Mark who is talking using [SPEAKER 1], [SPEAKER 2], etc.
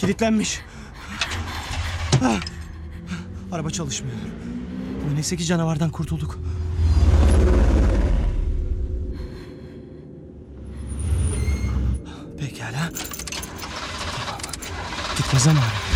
[SPEAKER 1] Kilitlenmiş. Araba çalışmıyor. Neyse ki canavardan kurtulduk. Pekala. Gitme zamanı.